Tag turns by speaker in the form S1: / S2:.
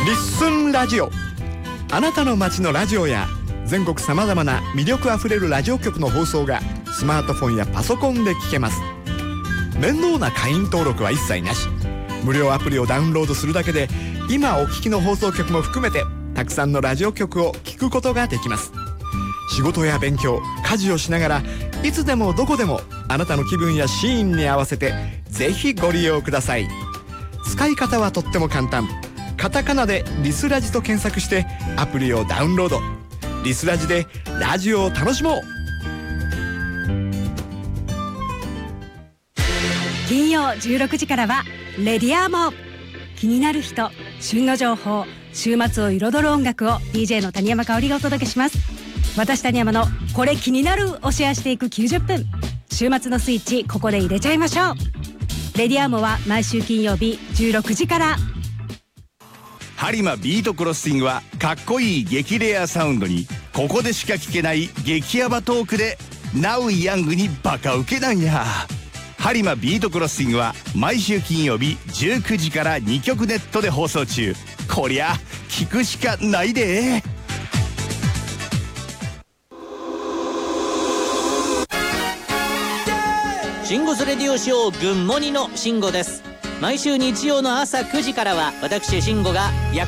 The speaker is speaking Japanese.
S1: リッスンラジオ。あなたの街のラジオや全国さまざまな魅力あふれるラジオ局の放送がスマートフォンやパソコンで聞けます。面倒な会員登録は一切なし。無料アプリをダウンロードするだけで今お聞きの放送局も含めてたくさんのラジオ局を聞くことができます。仕事や勉強、家事をしながらいつでもどこでもあなたの気分やシーンに合わせてぜひご利用ください。使い方はとっても簡単。カタカナでリスラジと検索してアプリをダウンロード。リスラジでラジオを楽しもう。
S2: 金曜16時からはレディアーモ。気になる人、旬の情報、週末を彩る音楽を DJ の谷山香織がお届けします。私谷山のこれ気になるをシェアしていく90分。週末のスイッチここで入れちゃいましょう。レディアーモは毎週金曜日16時から。
S3: 播磨ビートクロッシングはかっこいい激レアサウンドにここでしか聞けない激ヤバトークでナウイヤングにバカウケなんや。播磨ビートクロッシングは毎週金曜日19時から2曲ネットで放送中。こりゃ聞くしかないで。
S4: シンゴスレディオショーグッモニのシンゴです。毎週日曜の朝9時からは私シンゴが約